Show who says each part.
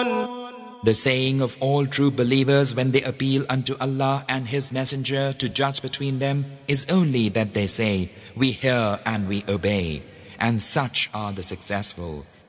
Speaker 1: The saying of all true believers when they appeal unto Allah and His Messenger to judge between them is only that they say, "We hear and we obey," and such are the successful.